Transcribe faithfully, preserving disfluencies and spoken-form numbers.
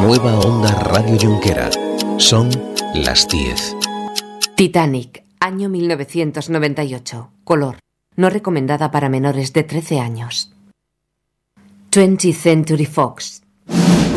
Nueva Onda Radio Junquera. Son las diez. Titanic, año mil novecientos noventa y ocho. Color. No recomendada para menores de trece años. twentieth Century Fox.